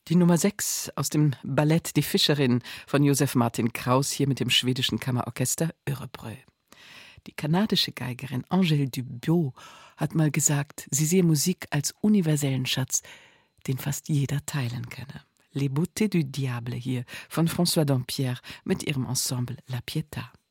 Die Nummer 6 aus dem Ballett Die Fischerin von Josef Martin Kraus, hier mit dem schwedischen Kammerorchester Örebrö. Die kanadische Geigerin Angèle Dubot hat mal gesagt, sie sehe Musik als universellen Schatz, den fast jeder teilen könne. Les Beautés du Diable hier von François Dampierre mit ihrem Ensemble La Pietà.